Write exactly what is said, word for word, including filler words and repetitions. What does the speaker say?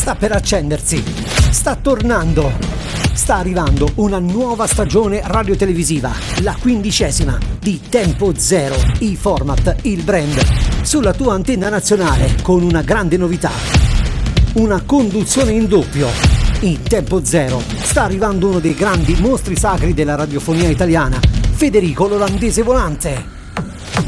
sta per accendersi, sta tornando, sta arrivando una nuova stagione radiotelevisiva, la quindicesima di Tempo Zero, i format, il brand, sulla tua antenna nazionale con una grande novità, una conduzione in doppio. In Tempo Zero sta arrivando uno dei grandi mostri sacri della radiofonia italiana, Federico l'Olandese Volante.